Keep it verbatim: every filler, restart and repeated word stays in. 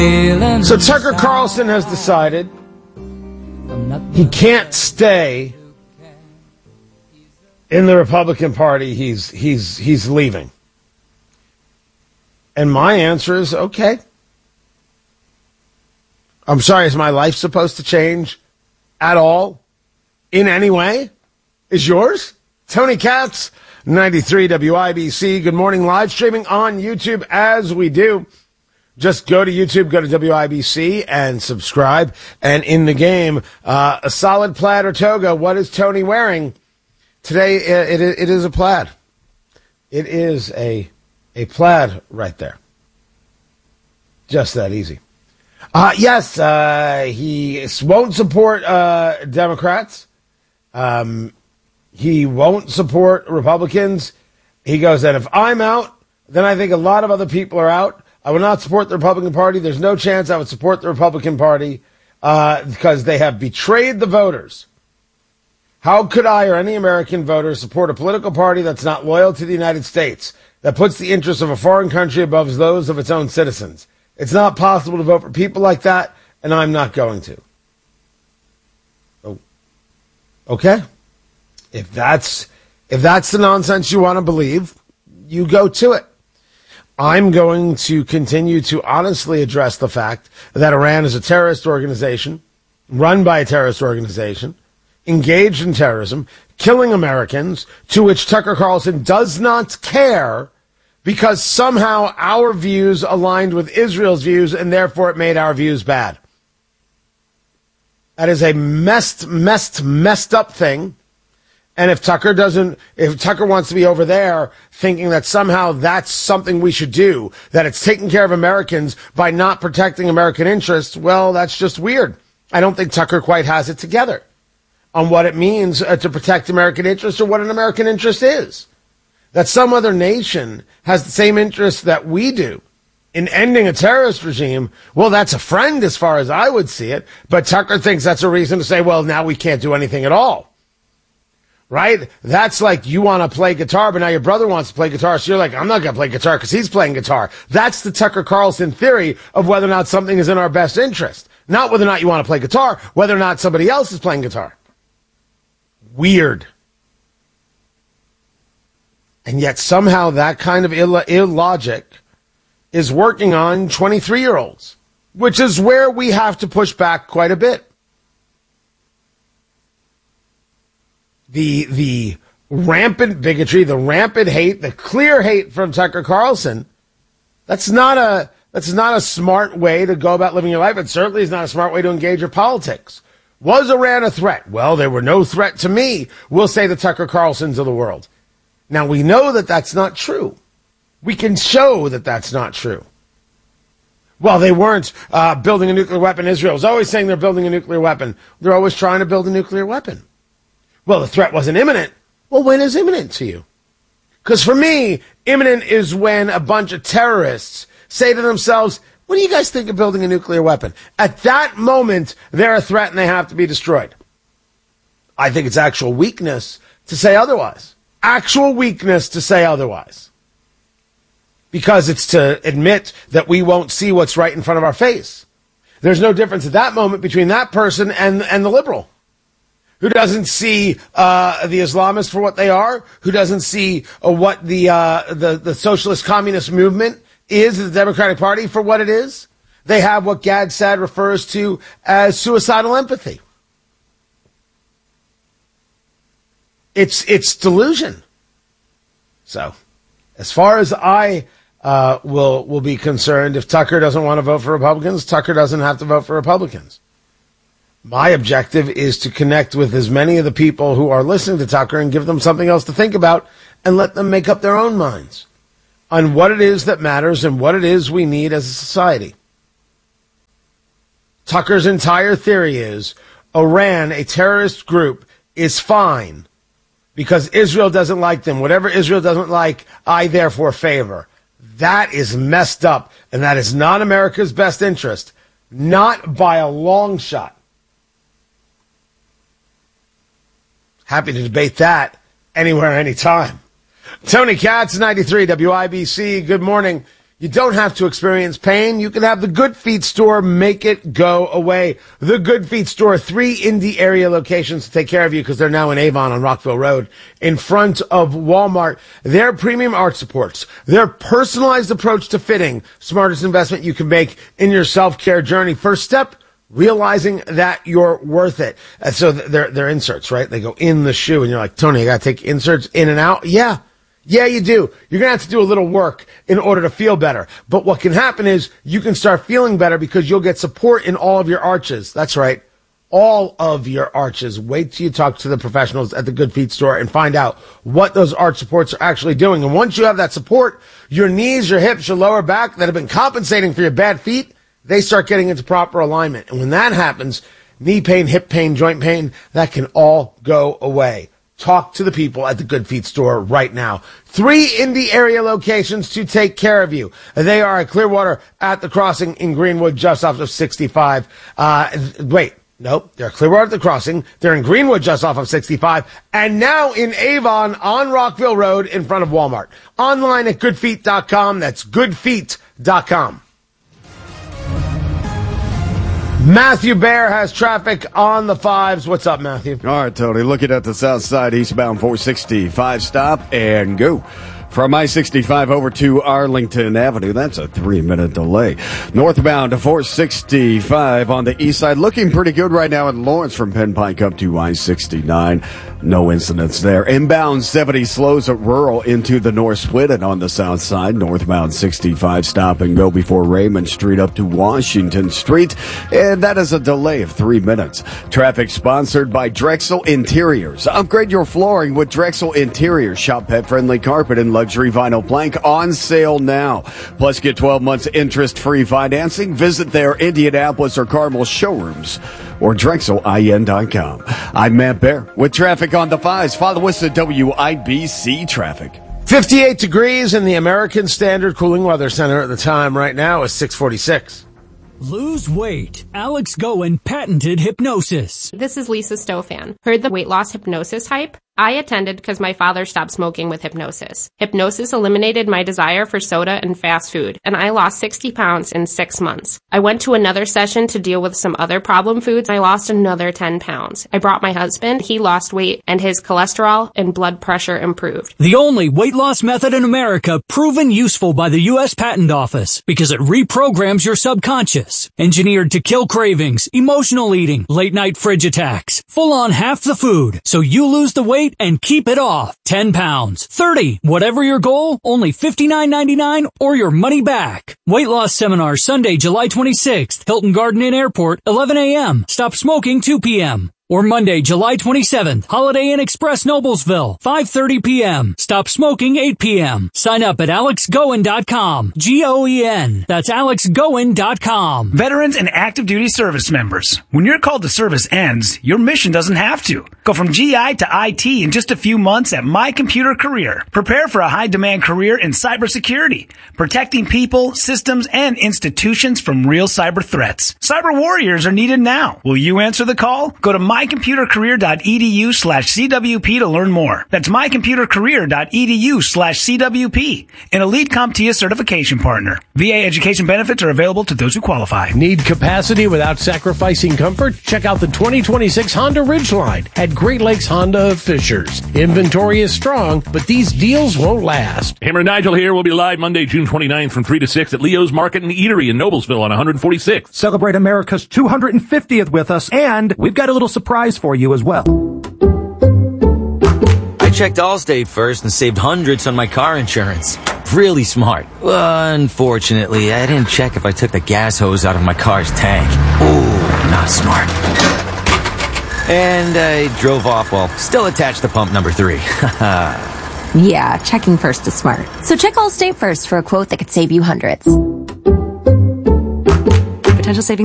So Tucker Carlson has decided he can't stay in the Republican Party. He's he's he's leaving. And my answer is okay. I'm sorry, is my life supposed to change at all? In any way? Is yours? Tony Katz, ninety-three W I B C. Good morning, live streaming on YouTube as we do. Just go to YouTube, go to W I B C, and subscribe. And in the game, uh, a solid plaid or toga. What is Tony wearing? Today, it, it, it is a plaid. It is a, a plaid right there. Just that easy. Uh, yes, uh, he won't support uh, Democrats. Um, he won't support Republicans. He goes, and if I'm out, then I think a lot of other people are out. I would not support the Republican Party. There's no chance I would support the Republican Party uh, because they have betrayed the voters. How could I or any American voter support a political party that's not loyal to the United States, that puts the interests of a foreign country above those of its own citizens? It's not possible to vote for people like that, and I'm not going to. Oh, okay. If that's if that's the nonsense you want to believe, you go to it. I'm going to continue to honestly address the fact that Iran is a terrorist organization, run by a terrorist organization, engaged in terrorism, killing Americans, to which Tucker Carlson does not care because somehow our views aligned with Israel's views and therefore it made our views bad. That is a messed, messed, messed up thing. And if Tucker doesn't, if Tucker wants to be over there thinking that somehow that's something we should do, that it's taking care of Americans by not protecting American interests, well, that's just weird. I don't think Tucker quite has it together on what it means uh, to protect American interests or what an American interest is. That some other nation has the same interest that we do in ending a terrorist regime, well, that's a friend as far as I would see it. But Tucker thinks that's a reason to say, well, now we can't do anything at all. Right? That's like you want to play guitar, but now your brother wants to play guitar, so you're like, I'm not going to play guitar because he's playing guitar. That's the Tucker Carlson theory of whether or not something is in our best interest. Not whether or not you want to play guitar, whether or not somebody else is playing guitar. Weird. And yet somehow that kind of Ill- illogic is working on twenty-three-year-olds, which is where we have to push back quite a bit. The the rampant bigotry, the rampant hate, the clear hate from Tucker Carlson, that's not a that's not a smart way to go about living your life. It certainly is not a smart way to engage your politics. Was Iran a threat? Well, they were no threat to me, we'll say the Tucker Carlsons of the world. Now, we know that that's not true. We can show that that's not true. Well, they weren't uh, building a nuclear weapon. Israel is always saying they're building a nuclear weapon. They're always trying to build a nuclear weapon. Well, the threat wasn't imminent. Well, when is imminent to you? Because for me, imminent is when a bunch of terrorists say to themselves, what do you guys think of building a nuclear weapon? At that moment, they're a threat and they have to be destroyed. I think it's actual weakness to say otherwise. Actual weakness to say otherwise. Because it's to admit that we won't see what's right in front of our face. There's no difference at that moment between that person and, and the liberal. Who doesn't see uh, the Islamists for what they are? Who doesn't see uh, what the, uh, the the socialist communist movement is, the Democratic Party, for what it is? They have what Gad Saad refers to as suicidal empathy. It's it's delusion. So, as far as I uh, will will be concerned, if Tucker doesn't want to vote for Republicans, Tucker doesn't have to vote for Republicans. My objective is to connect with as many of the people who are listening to Tucker and give them something else to think about and let them make up their own minds on what it is that matters and what it is we need as a society. Tucker's entire theory is Iran, a terrorist group, is fine because Israel doesn't like them. Whatever Israel doesn't like, I therefore favor. That is messed up, and that is not America's best interest, not by a long shot. Happy to debate that anywhere, anytime. Tony Katz, ninety-three W I B C. Good morning. You don't have to experience pain. You can have the Good Feet store make it go away. The Good Feet store, three Indy area locations to take care of you because they're now in Avon on Rockville Road in front of Walmart. Their premium arch supports, their personalized approach to fitting, smartest investment you can make in your self-care journey. First step, realizing that you're worth it. And so they're, they're inserts, right? They go in the shoe and you're like, Tony, I got to take inserts in and out. Yeah. Yeah, you do. You're going to have to do a little work in order to feel better. But what can happen is you can start feeling better because you'll get support in all of your arches. That's right. All of your arches. Wait till you talk to the professionals at the Good Feet store and find out what those arch supports are actually doing. And once you have that support, your knees, your hips, your lower back that have been compensating for your bad feet, they start getting into proper alignment. And when that happens, knee pain, hip pain, joint pain, that can all go away. Talk to the people at the Good Feet store right now. Three Indy area locations to take care of you. They are at Clearwater, at the Crossing in Greenwood, just off of sixty-five. Uh, wait, nope. They're at Clearwater at the Crossing. They're in Greenwood, just off of sixty-five. And now in Avon on Rockville Road in front of Walmart. Online at good feet dot com. That's good feet dot com. Matthew Bear has traffic on the fives. What's up, Matthew? All right, Tony. Looking at the south side, eastbound four sixty-five, stop and go. From I sixty-five over to Arlington Avenue, that's a three-minute delay. Northbound to four sixty-five on the east side, looking pretty good right now in Lawrence from Penn Pike up to I sixty-nine. No incidents there. Inbound seventy slows at Rural into the North Split, and on the south side, northbound sixty-five, stop and go before Raymond Street up to Washington Street, and that is a delay of three minutes. Traffic sponsored by Drexel Interiors. Upgrade your flooring with Drexel Interiors. Shop pet-friendly carpet and luxury vinyl plank on sale now. Plus, get twelve months interest-free financing. Visit their Indianapolis or Carmel showrooms or Drexel I N dot com. I'm Matt Bear with traffic on the fives. Follow us at W I B C Traffic. fifty-eight degrees in the American Standard Cooling Weather Center at the time right now is six forty-six. Lose weight. Alex Goen patented hypnosis. This is Lisa Stofan. Heard the weight loss hypnosis hype? I attended because my father stopped smoking with hypnosis. Hypnosis eliminated my desire for soda and fast food, and I lost sixty pounds in six months. I went to another session to deal with some other problem foods. I lost another ten pounds. I brought my husband. He lost weight, and his cholesterol and blood pressure improved. The only weight loss method in America proven useful by the U S Patent Office because it reprograms your subconscious. Engineered to kill cravings, emotional eating, late-night fridge attacks. Full on half the food, so you lose the weight and keep it off. ten pounds, thirty, whatever your goal, only fifty-nine ninety-nine or your money back. Weight loss seminar Sunday, July twenty-sixth, Hilton Garden Inn Airport, eleven a.m. Stop smoking two p.m. Or Monday, July twenty-seventh, Holiday Inn Express Noblesville, five thirty p.m. Stop smoking eight p.m. Sign up at alex goen dot com. G O E N. That's alex goen dot com. Veterans and active duty service members. When your call to service ends, your mission doesn't have to. Go from G I to I T in just a few months at My Computer Career. Prepare for a high-demand career in cybersecurity, protecting people, systems, and institutions from real cyber threats. Cyber warriors are needed now. Will you answer the call? Go to my computer career dot e d u slash c w p to learn more. That's my computer career dot e d u slash c w p. An elite CompTIA certification partner. V A education benefits are available to those who qualify. Need capacity without sacrificing comfort? Check out the twenty twenty-six Honda Ridgeline at Great Lakes Honda of Fishers. Inventory is strong, but these deals won't last. Hammer Nigel here. We'll be live Monday, June twenty-ninth from three to six at Leo's Market and Eatery in Noblesville on one forty-sixth. Celebrate America's two hundred fiftieth with us, and we've got a little surprise for you as well. I checked Allstate first and saved hundreds on my car insurance. Really smart. Uh, unfortunately, I didn't check if I took the gas hose out of my car's tank. Ooh, not smart. And I drove off while still attached to pump number three. Yeah, checking first is smart. So check Allstate first for a quote that could save you hundreds. Potential savings